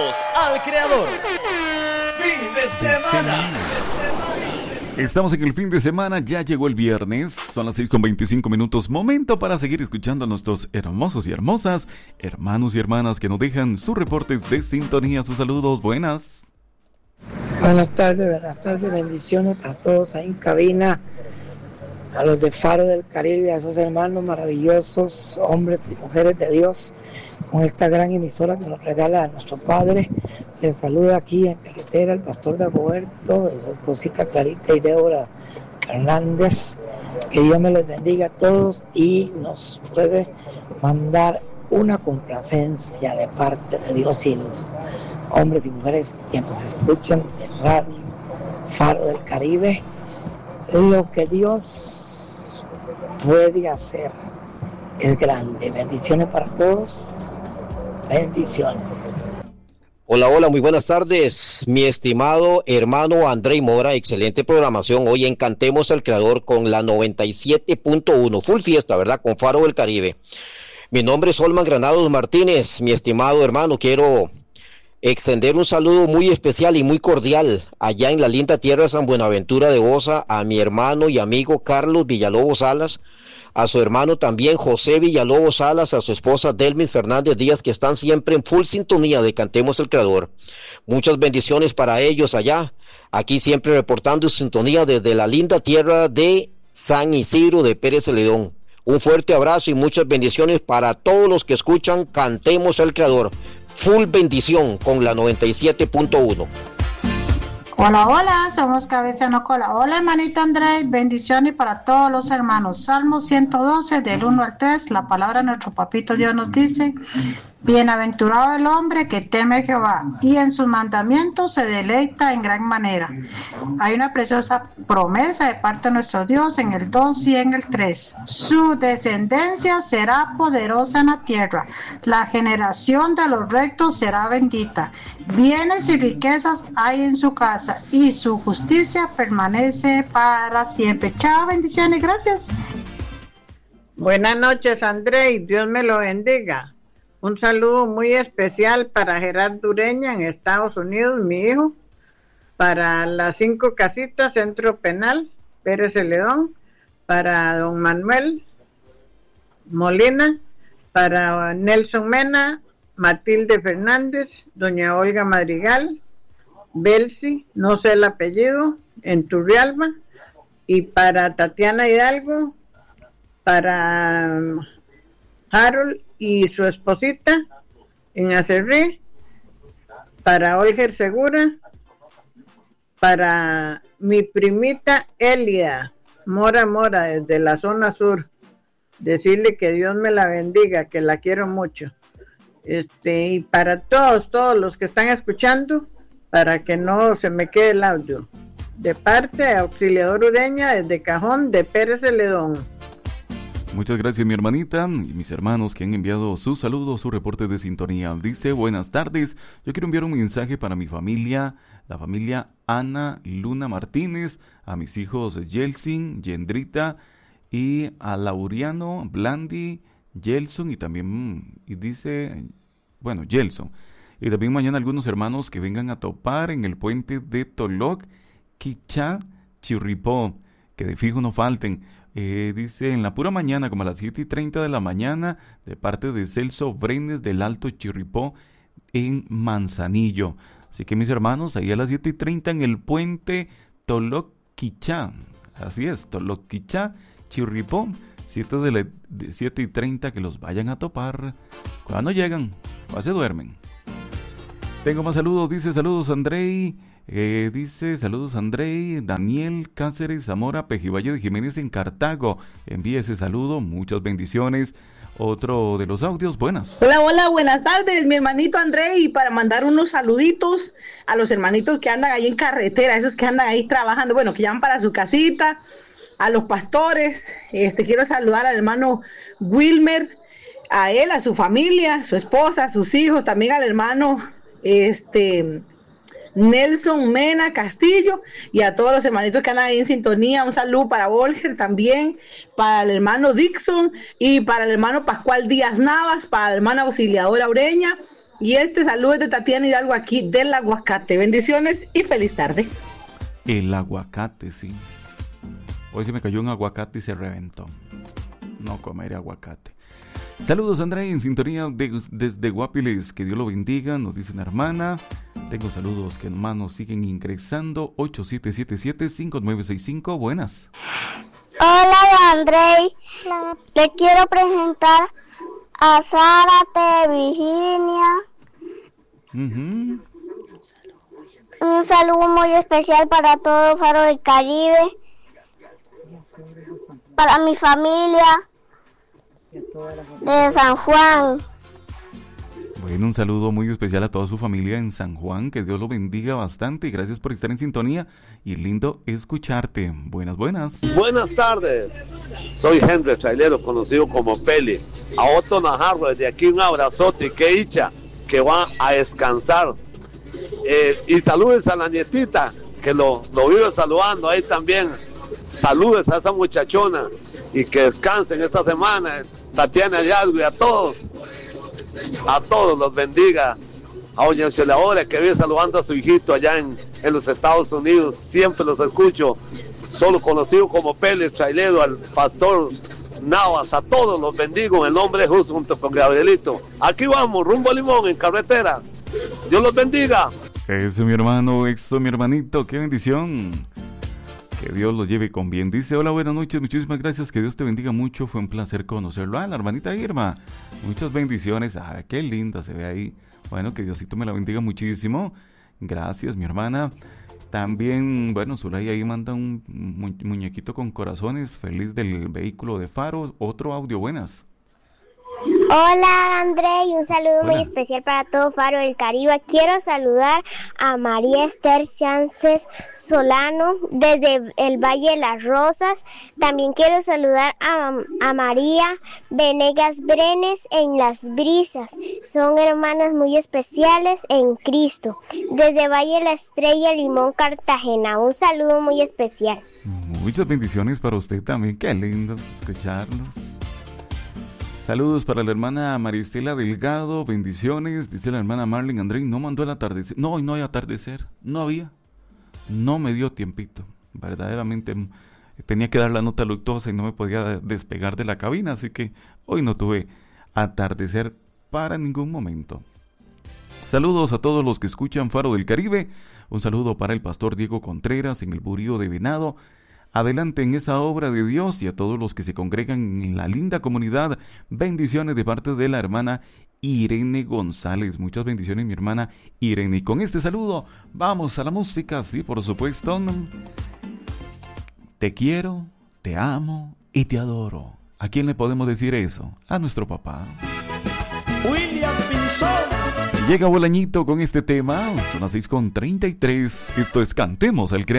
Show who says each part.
Speaker 1: saludos al Creador. Fin de semana.
Speaker 2: Estamos en el fin de semana, ya llegó el viernes, son las 6:25, momento para seguir escuchando a nuestros hermosos y hermosas hermanos y hermanas que nos dejan sus reportes de sintonía, sus saludos, buenas.
Speaker 3: Buenas tardes, bendiciones para todos ahí en cabina, a los de Faro del Caribe, a esos hermanos maravillosos, hombres y mujeres de Dios, con esta gran emisora que nos regala a nuestro Padre. Les saluda aquí en carretera el pastor de Agoberto, y su esposita Clarita y Débora Hernández. Que Dios me les bendiga a todos y nos puede mandar una complacencia de parte de Dios y los hombres y mujeres que nos escuchan de Radio Faro del Caribe. Lo que Dios puede hacer es grande. Bendiciones para todos. Bendiciones.
Speaker 4: Hola, muy buenas tardes, mi estimado hermano Andrei Mora, excelente programación hoy en Cantemos al Creador con la 97.1, full fiesta, ¿verdad? Con Faro del Caribe. Mi nombre es Olman Granados Martínez, mi estimado hermano, quiero extender un saludo muy especial y muy cordial allá en la linda tierra de San Buenaventura de Osa a mi hermano y amigo Carlos Villalobos Salas, a su hermano también José Villalobos Salas, a su esposa Delmis Fernández Díaz, que están siempre en full sintonía de Cantemos el Creador. Muchas bendiciones para ellos allá, aquí siempre reportando sintonía desde la linda tierra de San Isidro de Pérez Celedón. Un fuerte abrazo y muchas bendiciones para todos los que escuchan Cantemos el Creador. Full bendición con la 97.1.
Speaker 5: Hola, somos Cabeza No Cola. Hola, hermanito André, bendiciones para todos los hermanos. Salmo 112, del 1 al 3, la palabra de nuestro papito Dios nos dice: bienaventurado el hombre que teme a Jehová, y en sus mandamientos se deleita en gran manera. Hay una preciosa promesa de parte de nuestro Dios en el 2 y en el 3. Su descendencia será poderosa en la tierra, la generación de los rectos será bendita. Bienes y riquezas hay en su casa, y su justicia permanece para siempre. Chao, bendiciones, gracias.
Speaker 6: Buenas noches, André, Dios me lo bendiga. Un saludo muy especial para Gerardo Ureña en Estados Unidos, mi hijo, para las 5 Casitas, Centro Penal, Pérez Celedón, para don Manuel Molina, para Nelson Mena, Matilde Fernández, doña Olga Madrigal, Belsi, no sé el apellido, en Turrialba, y para Tatiana Hidalgo, para Harold y su esposita en Acerrí, para Olger Segura, para mi primita Elia Mora desde la zona sur, decirle que Dios me la bendiga, que la quiero mucho, y para todos los que están escuchando, para que no se me quede el audio, de parte de Auxiliador Ureña desde Cajón de Pérez Celedón.
Speaker 2: Muchas gracias, mi hermanita y mis hermanos que han enviado sus saludos, su reporte de sintonía. Dice: buenas tardes, yo quiero enviar un mensaje para mi familia, la familia Ana Luna Martínez, a mis hijos Yelsin, Yendrita, y a Lauriano, Blandi, Gelson, y también, Gelson. Y también mañana algunos hermanos que vengan a topar en el puente de Toloc, Quichá, Chirripó, que de fijo no falten. Dice: en la pura mañana, como a las 7:30 de la mañana, de parte de Celso Brenes del Alto Chirripó en Manzanillo. Así que mis hermanos, ahí a las 7:30 en el puente Toloc-Quichá. Así es, Toloc-Quichá, Chirripó, 7:30 que los vayan a topar. Cuando llegan, o se duermen. Tengo más saludos, dice: saludos Andrei. Dice: saludos Andrei, Daniel Cáceres Zamora, Pejivalle de Jiménez en Cartago. Envíe ese saludo, muchas bendiciones. Otro de los audios, buenas.
Speaker 7: Hola, buenas tardes, mi hermanito Andrei, para mandar unos saluditos a los hermanitos que andan ahí en carretera, esos que andan ahí trabajando, que van para su casita, a los pastores. Quiero saludar al hermano Wilmer, a él, a su familia, su esposa, a sus hijos, también al hermano Nelson Mena Castillo, y a todos los hermanitos que andan ahí en sintonía. Un saludo para Volger también, para el hermano Dixon y para el hermano Pascual Díaz Navas, para el hermano Auxiliadora Ureña, Y este saludo es de Tatiana Hidalgo aquí del Aguacate. Bendiciones y feliz tarde.
Speaker 2: El aguacate, sí. Hoy se me cayó un aguacate y se reventó. No comeré aguacate. Saludos, André, en sintonía desde Guapiles. Que Dios lo bendiga, nos dice una hermana. Tengo saludos que hermanos siguen ingresando. 8777-5965. Buenas.
Speaker 8: Hola, André. Le quiero presentar a Zárate, Virginia. Un saludo muy especial para todo Faro del Caribe. Para mi familia de San Juan.
Speaker 2: Bueno, un saludo muy especial a toda su familia en San Juan, que Dios lo bendiga bastante y gracias por estar en sintonía y lindo escucharte. Buenas.
Speaker 9: Buenas tardes, soy Henry Trailero, conocido como Peli. A Otto Najarro, desde aquí un abrazote y que dicha que va a descansar. Y saludes a la nietita, que lo vive saludando ahí también. Saludes a esa muchachona y que descansen esta semana. Tatiana Hidalgo y a todos los bendiga. A doña Celadora, que vive saludando a su hijito allá en los Estados Unidos, siempre los escucho, solo conocido como Pérez Trailero, al pastor Navas, a todos los bendigo en el nombre de Jesús junto con Gabrielito. Aquí vamos, rumbo a Limón, en carretera. Dios los bendiga.
Speaker 2: Eso, mi hermano, eso, mi hermanito, qué bendición. Que Dios lo lleve con bien. Dice, hola, buenas noches, muchísimas gracias, que Dios te bendiga mucho, fue un placer conocerlo. La hermanita Irma, muchas bendiciones. Qué linda se ve ahí. Bueno, que Diosito me la bendiga muchísimo. Gracias, mi hermana. También, bueno, Zulay ahí manda un muñequito con corazones, feliz del vehículo de Faro. Otro audio, buenas.
Speaker 8: Hola, André, y un saludo muy especial para todo Faro del Caribe. Quiero saludar a María Esther Chances Solano desde el Valle de las Rosas. También quiero saludar a María Venegas Brenes en Las Brisas. Son hermanas muy especiales en Cristo. Desde Valle de la Estrella, Limón, Cartagena. Un saludo muy especial.
Speaker 2: Muchas bendiciones para usted también. Qué lindo escucharlos. Saludos para la hermana Maristela Delgado, bendiciones. Dice la hermana Marlene, André, no mandó el atardecer. No, hoy no hay atardecer, no había. No me dio tiempito. Verdaderamente tenía que dar la nota luctuosa y no me podía despegar de la cabina, así que hoy no tuve atardecer para ningún momento. Saludos a todos los que escuchan Faro del Caribe. Un saludo para el pastor Diego Contreras en el Burío de Venado. Adelante en esa obra de Dios y a todos los que se congregan en la linda comunidad. Bendiciones de parte de la hermana Irene González. Muchas bendiciones, mi hermana Irene. Y con este saludo vamos a la música, sí, por supuesto. Te quiero, te amo y te adoro. ¿A quién le podemos decir eso? A nuestro papá.
Speaker 1: William Pinzón.
Speaker 2: Llega Bolañito con este tema. Son las 6:33. Esto es Cantemos al Creador.